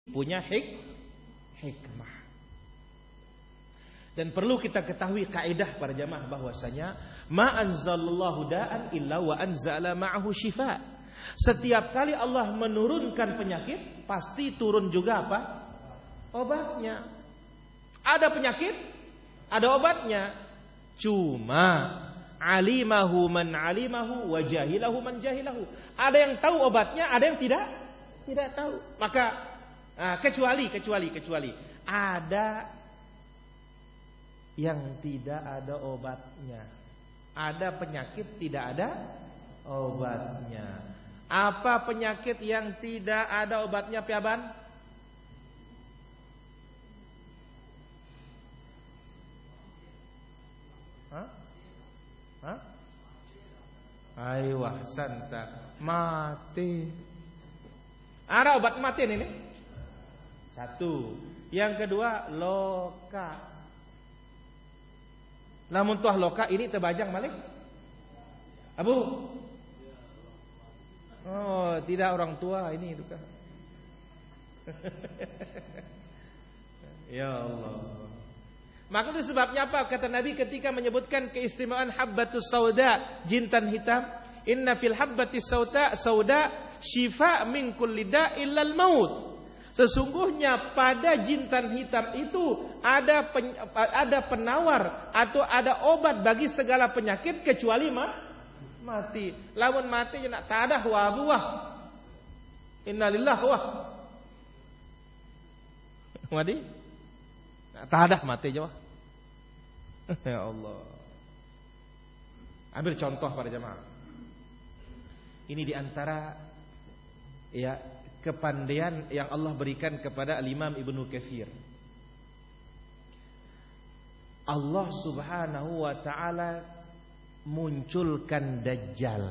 punya hikmah. Dan perlu kita ketahui kaidah para jamaah bahwasanya ma anzalallahu da'an illa wa anzala ma'ahu syifa. Setiap kali Allah menurunkan penyakit, pasti turun juga apa? Obatnya. Ada penyakit, ada obatnya. Cuma alimahu man alimahu wa jahilahu man jahilahu. Ada yang tahu obatnya, ada yang tidak tahu. Maka kecuali ada yang tidak ada obatnya. Ada penyakit tidak ada obatnya. Apa penyakit yang tidak ada obatnya, Piaban? Hah? Aiwah santa. Mati. Ada obat mati ini? Satu. Yang kedua, loka. Namun tuah loka ini terbajang malik? Abu? Oh, tidak orang tua ini duka. Ya Allah. Maka itu sebabnya apa? Kata Nabi ketika menyebutkan keistimewaan habbatus sauda, jintan hitam, inna fil habbatis sauda syifa min kulli da'il illal maut. Sesungguhnya pada jintan hitam itu ada penawar atau ada obat bagi segala penyakit kecuali mati. Lamun mati nak tadah wa buah. Innalillah wa. Wadi? Tadah mati jawah. Ya Allah. Ambil contoh para jemaah. Ini diantara kepandaian yang Allah berikan kepada Al-Imam Ibnu Katsir. Allah Subhanahu wa taala munculkan Dajjal.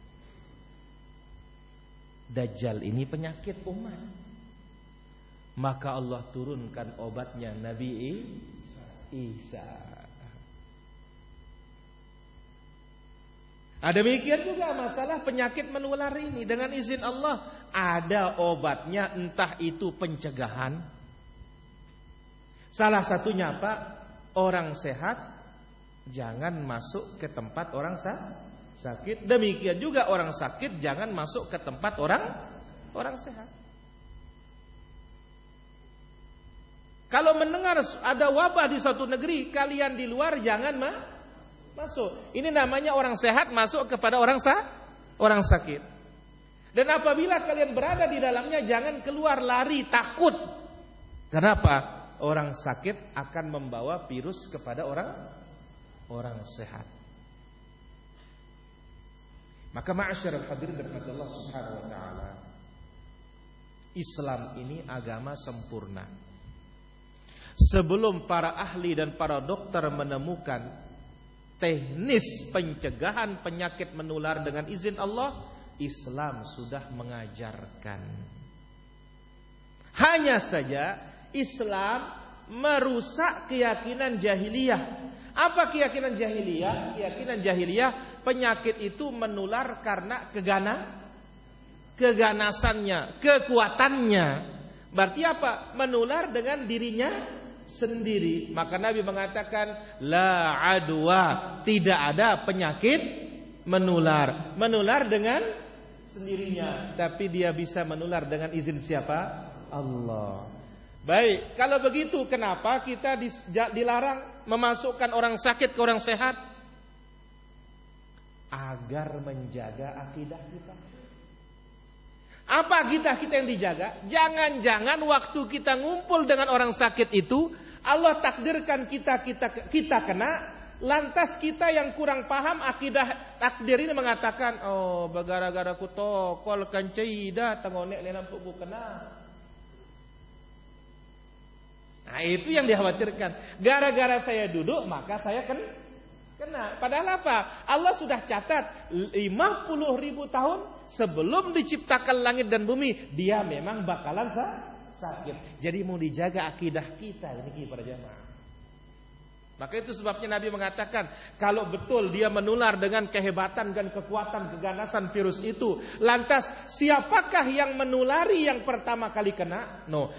Dajjal ini penyakit umat. Maka Allah turunkan obatnya Nabi Isa. Demikian juga masalah penyakit menular ini. Dengan izin Allah ada obatnya, entah itu pencegahan. Salah satunya apa? Orang sehat jangan masuk ke tempat orang sakit. Demikian juga orang sakit jangan masuk ke tempat orang sehat. Kalau mendengar ada wabah di suatu negeri, kalian di luar jangan masuk. Ini namanya orang sehat masuk kepada orang sakit. Dan apabila kalian berada di dalamnya, jangan keluar lari takut. Kenapa? Orang sakit akan membawa virus kepada orang sehat. Maka ma'asyiral hadirin dirahmati Allah Subhanahu wa taala, Islam ini agama sempurna. Sebelum para ahli dan para dokter menemukan teknis pencegahan penyakit menular dengan izin Allah, Islam sudah mengajarkan. Hanya saja Islam merusak keyakinan jahiliyah. Apa keyakinan jahiliyah? Keyakinan jahiliyah penyakit itu menular karena keganasannya, kekuatannya. Berarti apa? Menular dengan dirinya sendiri. Maka Nabi mengatakan la adwa, tidak ada penyakit menular dengan sendirinya, tapi dia bisa menular dengan izin siapa? Allah. Baik, kalau begitu kenapa kita dilarang memasukkan orang sakit ke orang sehat? Agar menjaga akidah kita. Apa akidah kita yang dijaga? Jangan-jangan waktu kita ngumpul dengan orang sakit itu, Allah takdirkan kita kena, lantas kita yang kurang paham akidah takdir ini mengatakan, oh bagara-gara ku tokol kancida tengonek lenam puku kena. Nah itu yang dikhawatirkan. Gara-gara saya duduk maka saya kena. Padahal apa? Allah sudah catat 50.000 tahun sebelum diciptakan langit dan bumi, dia memang bakalan sakit. Jadi mau dijaga akidah kita ini para jamaah. Maka itu sebabnya Nabi mengatakan, kalau betul dia menular dengan kehebatan dan kekuatan keganasan virus itu, lantas siapakah yang menulari yang pertama kali kena? No,